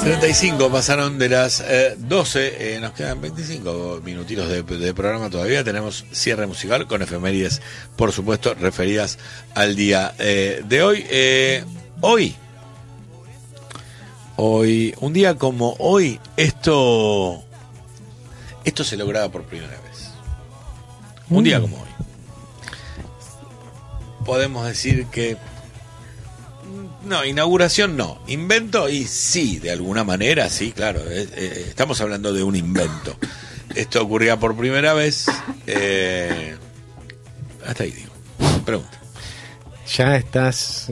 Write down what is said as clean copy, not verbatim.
35 pasaron de las 12, nos quedan 25 minutitos de programa todavía. Tenemos cierre musical con efemérides, por supuesto, referidas al día de hoy. Hoy, un día como hoy, esto se lograba por primera vez. Un día como hoy. Podemos decir que no, inauguración no, invento y sí, de alguna manera, sí, claro, estamos hablando de un invento. Esto ocurría por primera vez, hasta ahí digo. Pregunta. Ya estás